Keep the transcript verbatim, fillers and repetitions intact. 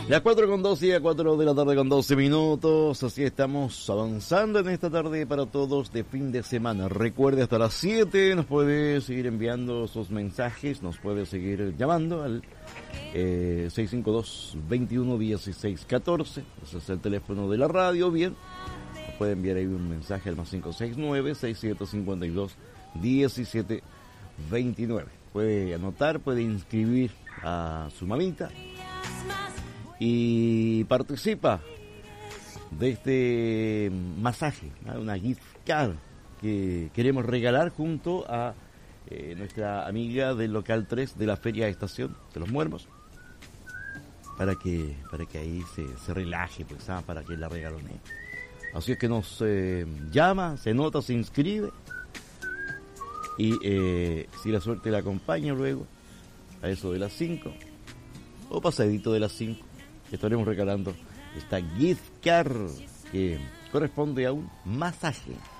Las cuatro con doce y a cuatro de la tarde con doce minutos, así estamos avanzando en esta tarde para todos de fin de semana. Recuerde, hasta las siete nos puede seguir enviando sus mensajes, nos puede seguir llamando al eh, seis cinco dos, veintiuno dieciséis catorce, ese es el teléfono de la radio. Bien, nos puede enviar ahí un mensaje al más cinco seis nueve, seis siete cinco dos, diecisiete veintinueve. Puede anotar, puede inscribir a su mamita y participa de este masaje, ¿no? Una gift card que queremos regalar junto a eh, nuestra amiga del local tres de la Feria Estación de los Muermos, para que para que ahí se, se relaje, pues, ¿ah? Para que la regalone. Así es que nos eh, llama, se nota, se inscribe y eh, si la suerte la acompaña luego a eso de las cinco o pasadito de las cinco, estaremos regalando esta gift card que corresponde a un masaje.